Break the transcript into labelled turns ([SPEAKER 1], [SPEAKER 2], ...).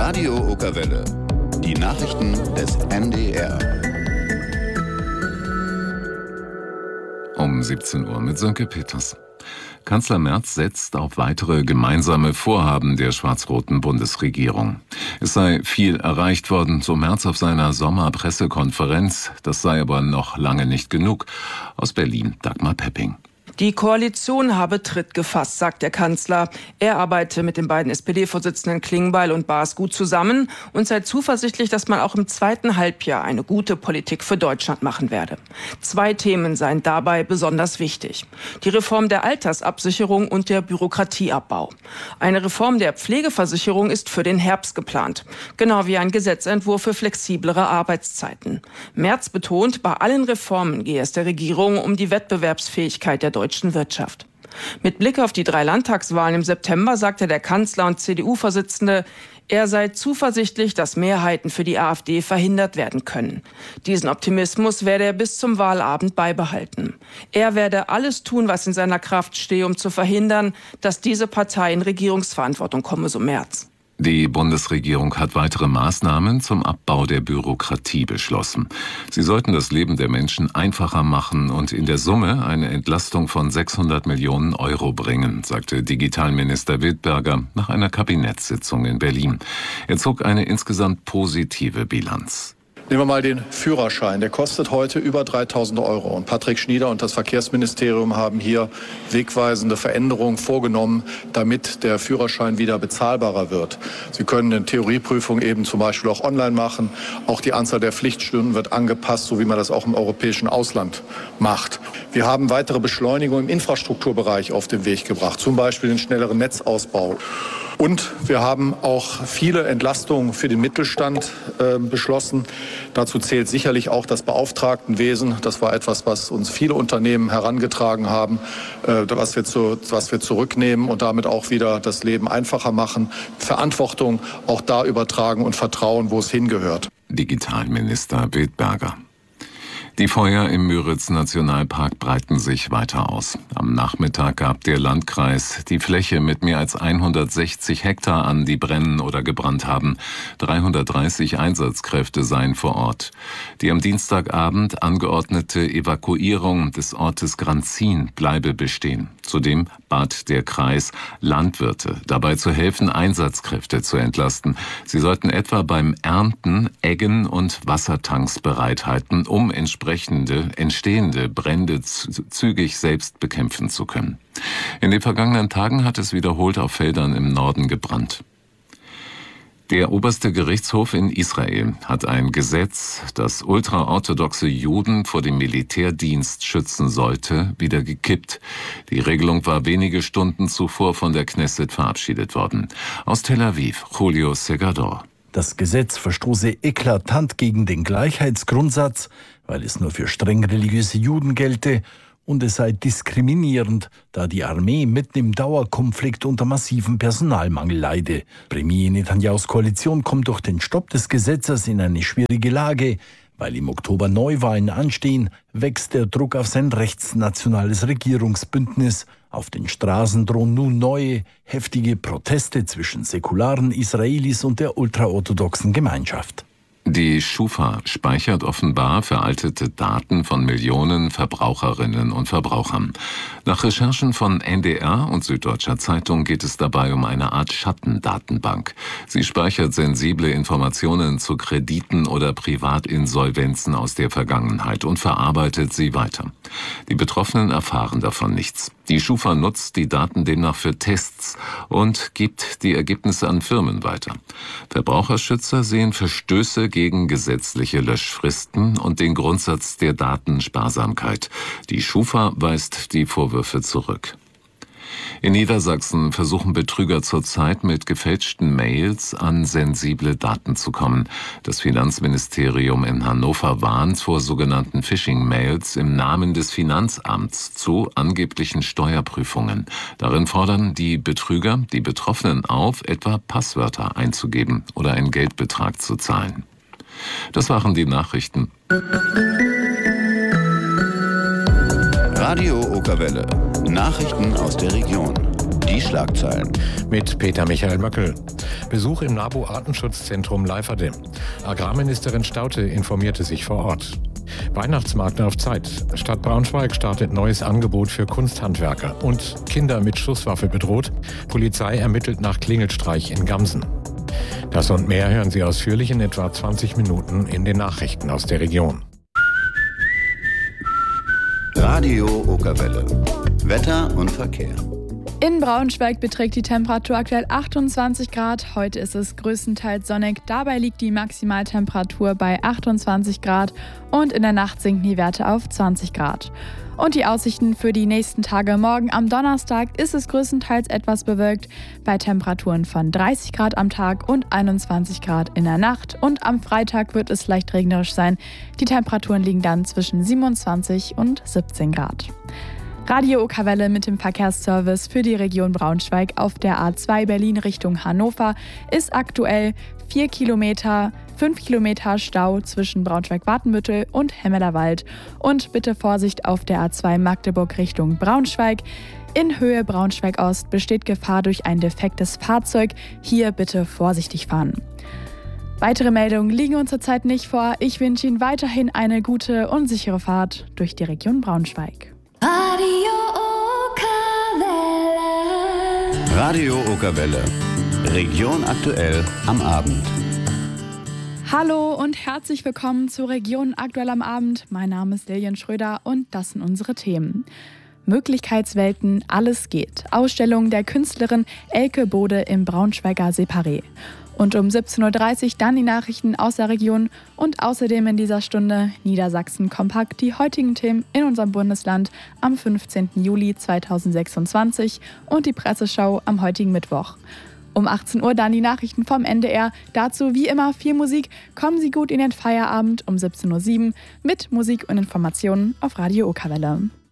[SPEAKER 1] Radio Okerwelle. Die Nachrichten des NDR.
[SPEAKER 2] Um 17 Uhr mit Sönke Peters. Kanzler Merz setzt auf weitere gemeinsame Vorhaben der schwarz-roten Bundesregierung. Es sei viel erreicht worden, so Merz auf seiner Sommerpressekonferenz. Das sei aber noch lange nicht genug. Aus Berlin, Dagmar Pepping.
[SPEAKER 3] Die Koalition habe Tritt gefasst, sagt der Kanzler. Er arbeite mit den beiden SPD-Vorsitzenden Klingbeil und Baas gut zusammen und sei zuversichtlich, dass man auch im zweiten Halbjahr eine gute Politik für Deutschland machen werde. 2 Themen seien dabei besonders wichtig: die Reform der Altersabsicherung und der Bürokratieabbau. Eine Reform der Pflegeversicherung ist für den Herbst geplant, genau wie ein Gesetzentwurf für flexiblere Arbeitszeiten. Merz betont, bei allen Reformen gehe es der Regierung um die Wettbewerbsfähigkeit der deutschen Wirtschaft. Mit Blick auf die 3 Landtagswahlen im September sagte der Kanzler und CDU-Vorsitzende, er sei zuversichtlich, dass Mehrheiten für die AfD verhindert werden können. Diesen Optimismus werde er bis zum Wahlabend beibehalten. Er werde alles tun, was in seiner Kraft stehe, um zu verhindern, dass diese Partei in Regierungsverantwortung komme, so Merz.
[SPEAKER 2] Die Bundesregierung hat weitere Maßnahmen zum Abbau der Bürokratie beschlossen. Sie sollten das Leben der Menschen einfacher machen und in der Summe eine Entlastung von 600 Millionen Euro bringen, sagte Digitalminister Wildberger nach einer Kabinettssitzung in Berlin. Er zog eine insgesamt positive Bilanz.
[SPEAKER 4] Nehmen wir mal den Führerschein. Der kostet heute über 3.000 Euro. Und Patrick Schnieder und das Verkehrsministerium haben hier wegweisende Veränderungen vorgenommen, damit der Führerschein wieder bezahlbarer wird. Sie können eine Theorieprüfung eben zum Beispiel auch online machen. Auch die Anzahl der Pflichtstunden wird angepasst, so wie man das auch im europäischen Ausland macht. Wir haben weitere Beschleunigung im Infrastrukturbereich auf den Weg gebracht, zum Beispiel den schnelleren Netzausbau. Und wir haben auch viele Entlastungen für den Mittelstand beschlossen. Dazu zählt sicherlich auch das Beauftragtenwesen. Das war etwas, was uns viele Unternehmen herangetragen haben, was wir zurücknehmen und damit auch wieder das Leben einfacher machen. Verantwortung auch da übertragen und Vertrauen, wo es hingehört.
[SPEAKER 2] Digitalminister Wildberger. Die Feuer im Müritz-Nationalpark breiten sich weiter aus. Am Nachmittag gab der Landkreis die Fläche mit mehr als 160 Hektar an, die brennen oder gebrannt haben. 330 Einsatzkräfte seien vor Ort. Die am Dienstagabend angeordnete Evakuierung des Ortes Granzin bleibe bestehen. Zudem bat der Kreis Landwirte, dabei zu helfen, Einsatzkräfte zu entlasten. Sie sollten etwa beim Ernten Eggen und Wassertanks bereithalten, um entstehende Brände zügig selbst bekämpfen zu können. In den vergangenen Tagen hat es wiederholt auf Feldern im Norden gebrannt. Der oberste Gerichtshof in Israel hat ein Gesetz, das ultraorthodoxe Juden vor dem Militärdienst schützen sollte, wieder gekippt. Die Regelung war wenige Stunden zuvor von der Knesset verabschiedet worden. Aus Tel Aviv, Julio Segador.
[SPEAKER 5] Das Gesetz verstoße eklatant gegen den Gleichheitsgrundsatz, weil es nur für streng religiöse Juden gelte, und es sei diskriminierend, da die Armee mitten im Dauerkonflikt unter massivem Personalmangel leide. Premier Netanyahus Koalition kommt durch den Stopp des Gesetzes in eine schwierige Lage. Weil im Oktober Neuwahlen anstehen, wächst der Druck auf sein rechtsnationales Regierungsbündnis. Auf den Straßen drohen nun neue, heftige Proteste zwischen säkularen Israelis und der ultraorthodoxen Gemeinschaft.
[SPEAKER 2] Die Schufa speichert offenbar veraltete Daten von Millionen Verbraucherinnen und Verbrauchern. Nach Recherchen von NDR und Süddeutscher Zeitung geht es dabei um eine Art Schattendatenbank. Sie speichert sensible Informationen zu Krediten oder Privatinsolvenzen aus der Vergangenheit und verarbeitet sie weiter. Die Betroffenen erfahren davon nichts. Die Schufa nutzt die Daten demnach für Tests und gibt die Ergebnisse an Firmen weiter. Verbraucherschützer sehen Verstöße gegen gesetzliche Löschfristen und den Grundsatz der Datensparsamkeit. Die Schufa weist die Vorwürfe zurück. In Niedersachsen versuchen Betrüger zurzeit mit gefälschten Mails an sensible Daten zu kommen. Das Finanzministerium in Hannover warnt vor sogenannten Phishing-Mails im Namen des Finanzamts zu angeblichen Steuerprüfungen. Darin fordern die Betrüger die Betroffenen auf, etwa Passwörter einzugeben oder einen Geldbetrag zu zahlen. Das waren die Nachrichten.
[SPEAKER 1] Radio Okerwelle. Nachrichten aus der Region. Die Schlagzeilen.
[SPEAKER 6] Mit Peter Michael Möckel. Besuch im NABU-Artenschutzzentrum Leiferde. Agrarministerin Staudte informierte sich vor Ort. Weihnachtsmarkt auf Zeit. Stadt Braunschweig startet neues Angebot für Kunsthandwerker. Und Kinder mit Schusswaffe bedroht. Polizei ermittelt nach Klingelstreich in Gamsen. Das und mehr hören Sie ausführlich in etwa 20 Minuten in den Nachrichten aus der Region.
[SPEAKER 1] Radio Okerwelle. Wetter und Verkehr.
[SPEAKER 7] In Braunschweig beträgt die Temperatur aktuell 28 Grad. Heute ist es größtenteils sonnig. Dabei liegt die Maximaltemperatur bei 28 Grad und in der Nacht sinken die Werte auf 20 Grad. Und die Aussichten für die nächsten Tage: morgen am Donnerstag ist es größtenteils etwas bewölkt, bei Temperaturen von 30 Grad am Tag und 21 Grad in der Nacht. Und am Freitag wird es leicht regnerisch sein. Die Temperaturen liegen dann zwischen 27 und 17 Grad. Radio Okerwelle mit dem Verkehrsservice für die Region Braunschweig auf der A2 Berlin Richtung Hannover ist aktuell 5 Kilometer Stau zwischen Braunschweig-Watenbüttel und Hemmelerwald. Und bitte Vorsicht auf der A2 Magdeburg Richtung Braunschweig. In Höhe Braunschweig-Ost besteht Gefahr durch ein defektes Fahrzeug. Hier bitte vorsichtig fahren. Weitere Meldungen liegen uns zurzeit nicht vor. Ich wünsche Ihnen weiterhin eine gute und sichere Fahrt durch die Region Braunschweig.
[SPEAKER 1] Radio Okerwelle. Region aktuell am Abend.
[SPEAKER 7] Hallo und herzlich willkommen zu Region aktuell am Abend. Mein Name ist Lilian Schröder und das sind unsere Themen. Möglichkeitswelten, alles geht. Ausstellung der Künstlerin Elke Bode im Braunschweiger Separé. Und um 17.30 Uhr dann die Nachrichten aus der Region und außerdem in dieser Stunde Niedersachsen kompakt, die heutigen Themen in unserem Bundesland am 15. Juli 2026 und die Presseschau am heutigen Mittwoch. Um 18 Uhr dann die Nachrichten vom NDR. Dazu wie immer viel Musik. Kommen Sie gut in den Feierabend um 17.07 Uhr mit Musik und Informationen auf Radio Okerwelle.